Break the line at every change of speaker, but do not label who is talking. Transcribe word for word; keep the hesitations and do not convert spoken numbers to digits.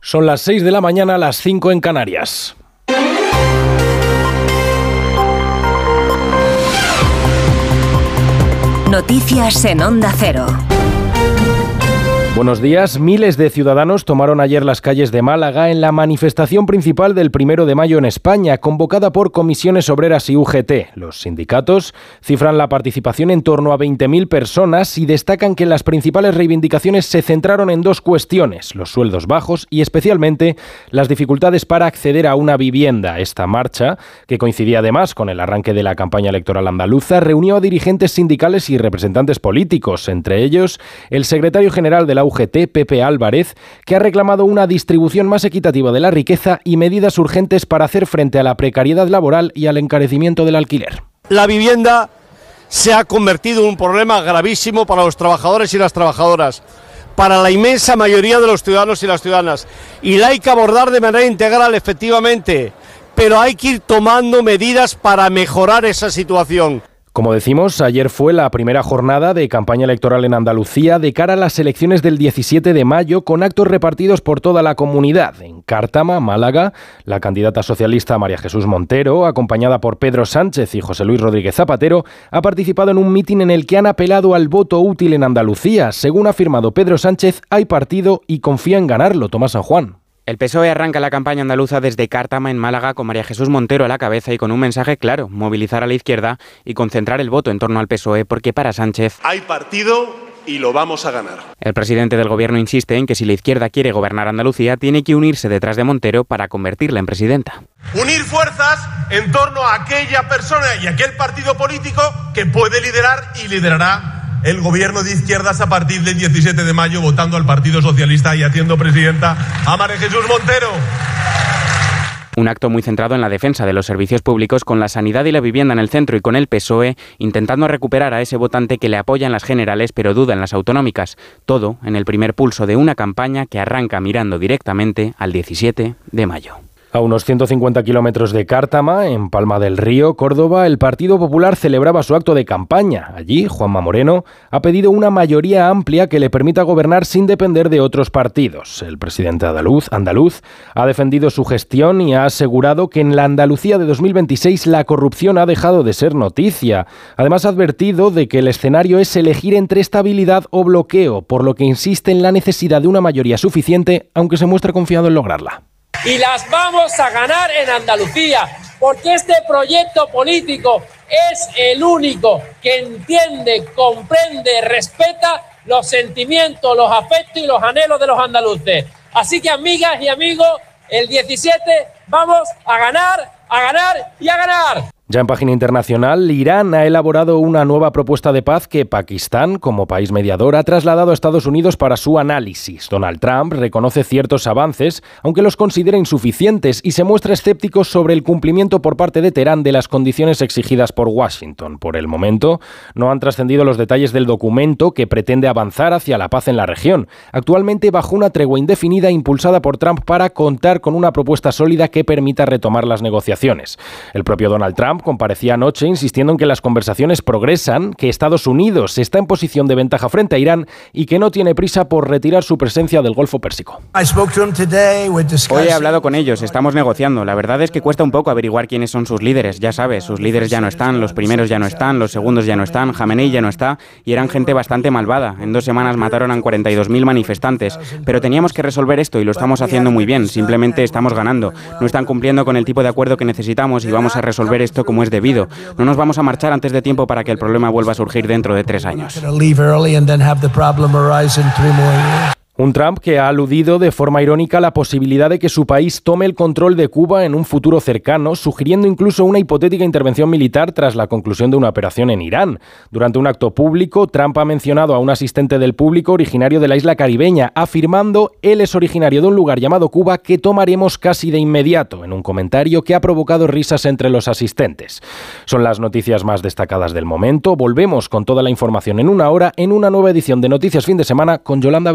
Son las seis de la mañana, las cinco en Canarias.
Noticias en Onda Cero.
Buenos días. Miles de ciudadanos tomaron ayer las calles de Málaga en la manifestación principal del primero de mayo en España, convocada por Comisiones Obreras y U G T. Los sindicatos cifran la participación en torno a veinte mil personas y destacan que las principales reivindicaciones se centraron en dos cuestiones: los sueldos bajos y especialmente las dificultades para acceder a una vivienda. Esta marcha, que coincidía además con el arranque de la campaña electoral andaluza, reunió a dirigentes sindicales y representantes políticos, entre ellos el secretario general de la U G T, Pepe Álvarez, que ha reclamado una distribución más equitativa de la riqueza y medidas urgentes para hacer frente a la precariedad laboral y al encarecimiento del alquiler.
La vivienda se ha convertido en un problema gravísimo para los trabajadores y las trabajadoras, para la inmensa mayoría de los ciudadanos y las ciudadanas, y la hay que abordar de manera integral, efectivamente, pero hay que ir tomando medidas para mejorar esa situación.
Como decimos, ayer fue la primera jornada de campaña electoral en Andalucía de cara a las elecciones del diecisiete de mayo, con actos repartidos por toda la comunidad. En Cártama, Málaga, la candidata socialista María Jesús Montero, acompañada por Pedro Sánchez y José Luis Rodríguez Zapatero, ha participado en un mitin en el que han apelado al voto útil en Andalucía. Según ha afirmado Pedro Sánchez, hay partido y confía en ganarlo. Tomás San Juan.
El P S O E arranca la campaña andaluza desde Cártama, en Málaga, con María Jesús Montero a la cabeza y con un mensaje claro: movilizar a la izquierda y concentrar el voto en torno al P S O E, porque para Sánchez
hay partido y lo vamos a ganar.
El presidente del gobierno insiste en que si la izquierda quiere gobernar Andalucía, tiene que unirse detrás de Montero para convertirla en presidenta.
Unir fuerzas en torno a aquella persona y aquel partido político que puede liderar y liderará el gobierno de izquierdas a partir del diecisiete de mayo, votando al Partido Socialista y haciendo presidenta a María Jesús Montero.
Un acto muy centrado en la defensa de los servicios públicos, con la sanidad y la vivienda en el centro, y con el P S O E intentando recuperar a ese votante que le apoya en las generales pero duda en las autonómicas. Todo en el primer pulso de una campaña que arranca mirando directamente al diecisiete de mayo.
A unos ciento cincuenta kilómetros de Cártama, en Palma del Río, Córdoba, el Partido Popular celebraba su acto de campaña. Allí, Juanma Moreno ha pedido una mayoría amplia que le permita gobernar sin depender de otros partidos. El presidente andaluz, andaluz ha defendido su gestión y ha asegurado que en la Andalucía de dos mil veintiséis la corrupción ha dejado de ser noticia. Además, ha advertido de que el escenario es elegir entre estabilidad o bloqueo, por lo que insiste en la necesidad de una mayoría suficiente, aunque se muestra confiado en lograrla.
Y las vamos a ganar en Andalucía, porque este proyecto político es el único que entiende, comprende, respeta los sentimientos, los afectos y los anhelos de los andaluces. Así que, amigas y amigos, el diecisiete vamos a ganar, a ganar y a ganar.
Ya en página internacional, Irán ha elaborado una nueva propuesta de paz que Pakistán, como país mediador, ha trasladado a Estados Unidos para su análisis. Donald Trump reconoce ciertos avances, aunque los considera insuficientes, y se muestra escéptico sobre el cumplimiento por parte de Teherán de las condiciones exigidas por Washington. Por el momento, no han trascendido los detalles del documento que pretende avanzar hacia la paz en la región, actualmente bajo una tregua indefinida impulsada por Trump para contar con una propuesta sólida que permita retomar las negociaciones. El propio Donald Trump comparecía anoche insistiendo en que las conversaciones progresan, que Estados Unidos está en posición de ventaja frente a Irán y que no tiene prisa por retirar su presencia del Golfo Pérsico.
Hoy he hablado con ellos, estamos negociando. La verdad es que cuesta un poco averiguar quiénes son sus líderes. Ya sabes, sus líderes ya no están, los primeros ya no están, los segundos ya no están, Jamenei ya no está, y eran gente bastante malvada. En dos semanas mataron a cuarenta y dos mil manifestantes. Pero teníamos que resolver esto y lo estamos haciendo muy bien. Simplemente estamos ganando. No están cumpliendo con el tipo de acuerdo que necesitamos y vamos a resolver esto como es debido. No nos vamos a marchar antes de tiempo para que el problema vuelva a surgir dentro de tres años.
Un Trump que ha aludido de forma irónica la posibilidad de que su país tome el control de Cuba en un futuro cercano, sugiriendo incluso una hipotética intervención militar tras la conclusión de una operación en Irán. Durante un acto público, Trump ha mencionado a un asistente del público originario de la isla caribeña, afirmando: él es originario de un lugar llamado Cuba que tomaremos casi de inmediato, en un comentario que ha provocado risas entre los asistentes. Son las noticias más destacadas del momento. Volvemos con toda la información en una hora en una nueva edición de Noticias Fin de Semana con Yolanda